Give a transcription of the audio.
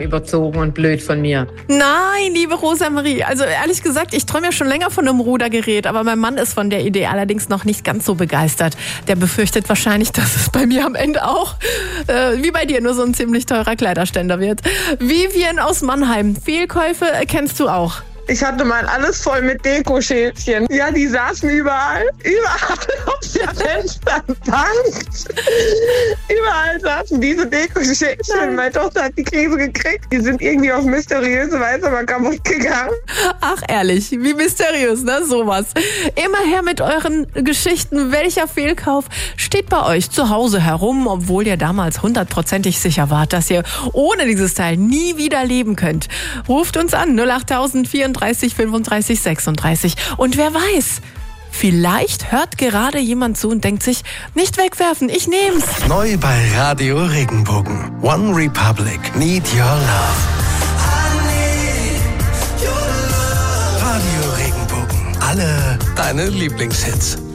Überzogen und blöd von mir. Nein, liebe Rosa-Marie, also ehrlich gesagt, ich träume ja schon länger von einem Rudergerät, aber mein Mann ist von der Idee allerdings noch nicht ganz so begeistert. Der befürchtet wahrscheinlich, dass es bei mir am Ende auch, wie bei dir, nur so ein ziemlich teurer Kleiderständer wird. Vivian aus Mannheim, Fehlkäufe kennst du auch. Ich hatte mal alles voll mit Dekoschälchen. Ja, die saßen überall auf der Fensterbank. Überall saßen diese Dekoschälchen. Meine Tochter hat die Krise gekriegt. Die sind irgendwie auf mysteriöse Weise aber kaputt gegangen. Ach ehrlich, wie mysteriös, ne? Sowas. Immer her mit euren Geschichten. Welcher Fehlkauf steht bei euch zu Hause herum, obwohl ihr damals 100%ig sicher wart, dass ihr ohne dieses Teil nie wieder leben könnt? Ruft uns an 08000 34 35 36. Und wer weiß, vielleicht hört gerade jemand zu und denkt sich, nicht wegwerfen, ich nehm's. Neu bei Radio Regenbogen. One Republic, Need Your Love. Radio Regenbogen. Alle deine Lieblingshits.